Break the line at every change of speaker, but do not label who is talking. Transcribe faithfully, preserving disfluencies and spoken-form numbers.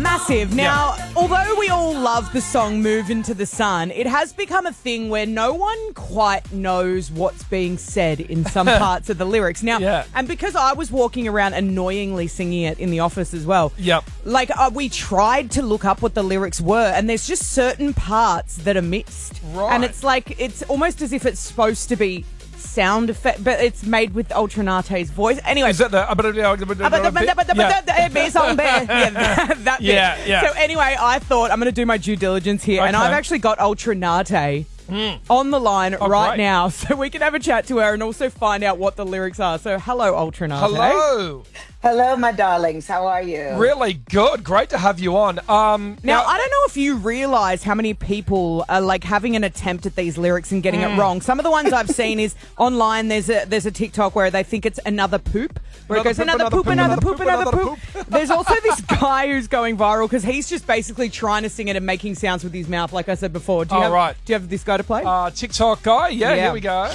Massive. Now, yeah. although we all love the song Move Into the Sun, it has become a thing where no one quite knows what's being said in some parts of the lyrics. Now, yeah. and because I was walking around annoyingly singing it in the office as well,
yep.
like uh, we tried to look up what the lyrics were, and there's just certain parts that are missed.
Right.
And it's like, it's almost as if it's supposed to be sound effect, but it's made with Ultranate's voice. Anyway,
is that the yeah.
that, that bit.
Yeah, yeah.
So anyway, I thought I'm going to do my due diligence here, okay. and I've actually got Ultranate mm. on the line
oh,
right
great.
now, so we can have a chat to her and also find out what the lyrics are. So hello, Ultranate.
Hello.
Hello, my darlings. How are you?
Really good. Great to have you on. Um,
now,
now,
I don't know if you realise how many people are like having an attempt at these lyrics and getting mm. it wrong. Some of the ones I've seen is online. There's a there's a TikTok where they think it's another poop, where
another
it goes
poop,
another,
another
poop,
poop,
another poop, another
another
poop.
poop.
There's also this guy who's going viral because he's just basically trying to sing it and making sounds with his mouth, like I said before. Do you
oh,
have,
right.
Do you have this guy to play?
Uh, TikTok guy. Yeah,
yeah.
Here we go.